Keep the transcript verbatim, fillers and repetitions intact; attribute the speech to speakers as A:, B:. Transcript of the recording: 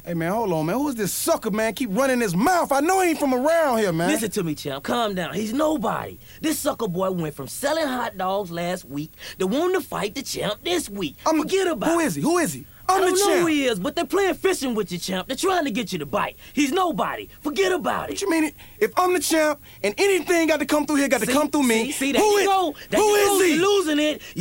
A: Hey, man, hold on, man. Who is this sucker, man? Keep running his mouth. I know he ain't from around here, man.
B: Listen to me, champ. Calm down. He's nobody. This sucker boy went from selling hot dogs last week to wanting to fight the champ this week.
A: I'm,
B: Forget about
A: Who
B: it.
A: is he? Who is he? I'm
B: I don't
A: the
B: know
A: champ.
B: who he is, but they're playing fishing with you, champ. They're trying to get you to bite. He's nobody. Forget about it.
A: What you mean? If I'm the champ and anything got to come through here, got to
B: See,
A: come through me.
B: See, see, there
A: who
B: you
A: is,
B: go. There
A: who
B: you
A: is
B: go.
A: he?
B: You're losing it.